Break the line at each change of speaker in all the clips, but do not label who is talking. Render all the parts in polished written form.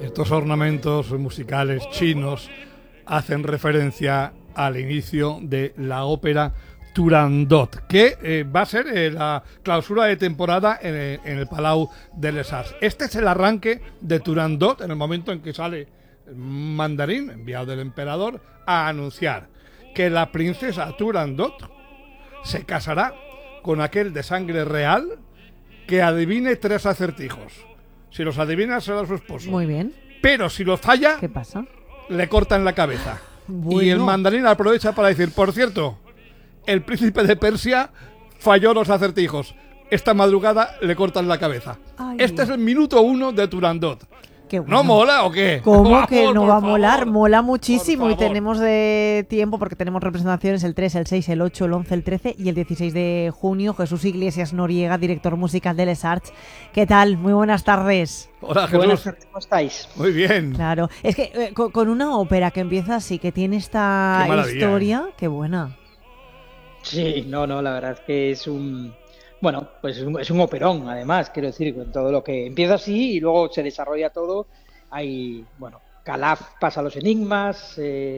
Estos ornamentos musicales chinos hacen referencia al inicio de la ópera Turandot, que va a ser la clausura de temporada en el Palau de les Arts. Este es el arranque de Turandot, en el momento en que sale un mandarín, enviado del emperador, a anunciar que la princesa Turandot se casará con aquel de sangre real que adivine 3 acertijos. Si los adivina, será su esposo.
Muy bien.
Pero si lo falla,
¿Qué pasa?
le cortan la cabeza.
Bueno.
Y el mandarín aprovecha para decir, por cierto, el príncipe de Persia falló los acertijos. Esta madrugada le cortan la cabeza.
Ay.
Este es el minuto 1 de Turandot.
Qué bueno.
¿No mola o qué?
¿Cómo
Por
que
favor,
no
por
va a
favor.
molar? Mola muchísimo
Por
y
favor.
tenemos de tiempo porque tenemos representaciones el 3, el 6, el 8, el 11, el 13 y el 16 de junio. Jesús Iglesias Noriega, director musical de Les Arts. ¿Qué tal? Muy buenas tardes.
Hola, Jesús.
Buenas tardes, ¿cómo estáis?
Muy bien.
Claro, es que con una ópera que empieza así, que tiene esta
Qué maravilla,
historia, qué buena.
Sí, no, la verdad es que es un... Bueno, pues es un operón, además, quiero decir, con todo lo que empieza así y luego se desarrolla todo. Hay, bueno, Calaf pasa los enigmas,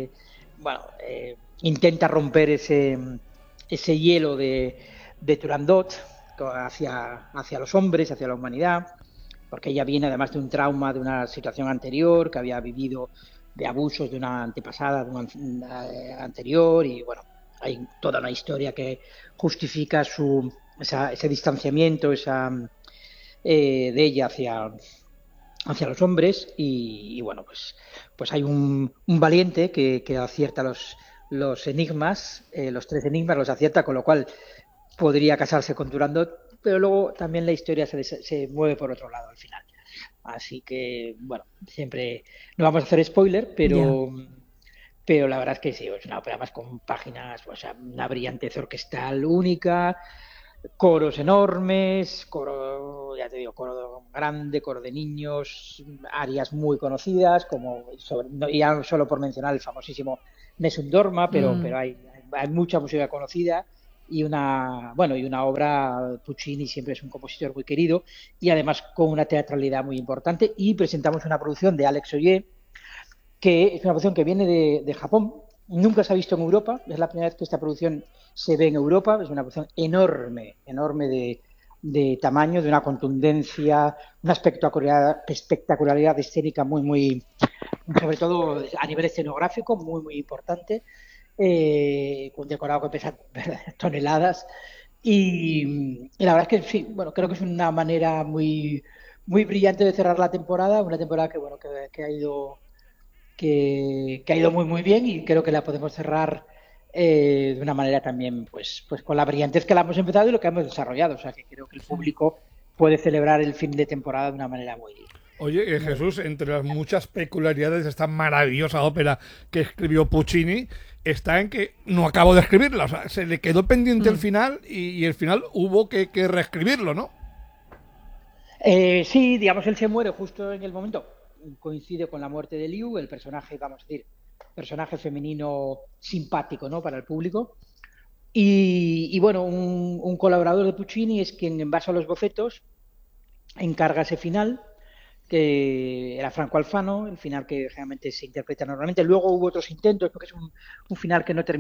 intenta romper ese hielo de Turandot hacia los hombres, hacia la humanidad, porque ella viene además de un trauma, de una situación anterior, que había vivido de abusos de una antepasada, de una anterior, y bueno, hay toda una historia que justifica ese distanciamiento de ella hacia los hombres y bueno, pues hay un valiente que acierta los enigmas, los 3 enigmas los acierta, con lo cual podría casarse con Turandot, pero luego también la historia se mueve por otro lado al final. Así que, bueno, siempre no vamos a hacer spoiler, pero la verdad es que sí, es una ópera más con páginas, o sea, una brillantez orquestal única, coros enormes, ya te digo, coro grande, coro de niños, arias muy conocidas, como ya solo por mencionar el famosísimo Nessun Dorma, pero hay mucha música conocida y una obra. Puccini siempre es un compositor muy querido y además con una teatralidad muy importante, y presentamos una producción de Alex Ogier, que es una producción que viene de Japón, nunca se ha visto en Europa, es la primera vez que esta producción se ve en Europa, es una producción enorme de tamaño, de una contundencia, una espectacularidad escénica muy, sobre todo a nivel escenográfico, muy importante, un decorado que pesa toneladas, y la verdad es que sí, bueno, creo que es una manera muy brillante de cerrar la temporada, una temporada que ha ido muy bien, y creo que la podemos cerrar de una manera también pues con la brillantez que la hemos empezado y lo que hemos desarrollado, o sea que creo que el público puede celebrar el fin de temporada de una manera muy...
Oye, Jesús, entre las muchas peculiaridades de esta maravillosa ópera que escribió Puccini, está en que no acabó de escribirla, o sea, se le quedó pendiente el final y el final hubo que reescribirlo, ¿no?
Sí, digamos, él se muere justo en el momento, coincide con la muerte de Liu, el personaje, vamos a decir, personaje femenino simpático, ¿no?, para el público. Y bueno, un colaborador de Puccini es quien, en base a los bocetos, encarga ese final, que era Franco Alfano, el final que generalmente se interpreta normalmente. Luego hubo otros intentos, porque es un final que no termina